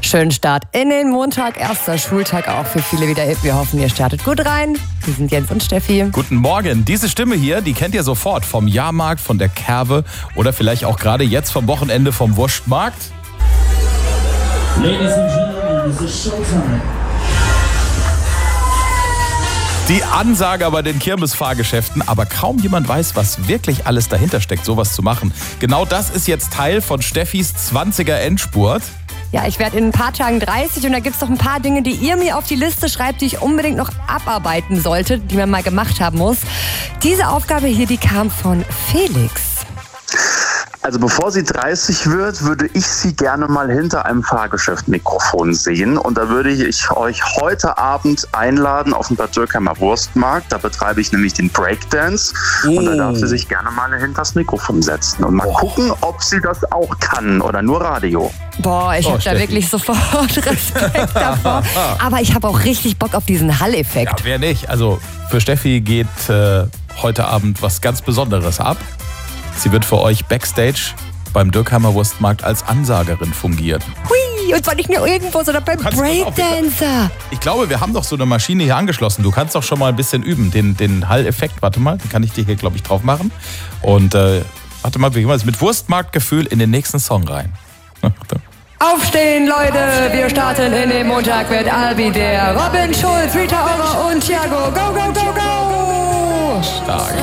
Schönen Start in den Montag, erster Schultag auch für viele wieder. Wir hoffen, ihr startet gut rein. Wir sind Jens und Steffi. Guten Morgen. Diese Stimme hier, die kennt ihr sofort vom Jahrmarkt, von der Kerwe oder vielleicht auch gerade jetzt vom Wochenende vom Wurstmarkt. Ladies and gentlemen, this is showtime. Die Ansager bei den Kirmesfahrgeschäften, aber kaum jemand weiß, was wirklich alles dahinter steckt, sowas zu machen. Genau das ist jetzt Teil von Steffis 20er Endspurt. Ja, ich werde in ein paar Tagen 30 und da gibt es noch ein paar Dinge, die ihr mir auf die Liste schreibt, die ich unbedingt noch abarbeiten sollte, die man mal gemacht haben muss. Diese Aufgabe hier, die kam von Felix. Also bevor sie 30 wird, würde ich sie gerne mal hinter einem Fahrgeschäft-Mikrofon sehen. Und da würde ich euch heute Abend einladen auf den Bad Dürkheimer Wurstmarkt. Da betreibe ich nämlich den Breakdance. Und da darf sie sich gerne mal hinter das Mikrofon setzen. Und mal gucken, ob sie das auch kann oder nur Radio. Boah, ich habe da Steffi. wirklich sofort Respekt davor. Aber ich habe auch richtig Bock auf diesen Hall-Effekt. Ja, wer nicht? Also für Steffi geht heute Abend was ganz Besonderes ab. Sie wird für euch Backstage beim Dürkheimer Wurstmarkt als Ansagerin fungieren. Hui, und zwar nicht nur irgendwo, sondern beim Kannst du das auch Breakdancer. Ich glaube, wir haben doch so eine Maschine hier angeschlossen. Du kannst doch schon mal ein bisschen üben, den Hall-Effekt. Warte mal, den kann ich dir hier, glaube ich, drauf machen. Und warte mal, wir gehen mal mit Wurstmarktgefühl in den nächsten Song rein. Aufstehen, Leute, wir starten in den Montag mit Albi, der Robin Schulz, Rita Ora und Thiago. Go, go, go, go! Stark.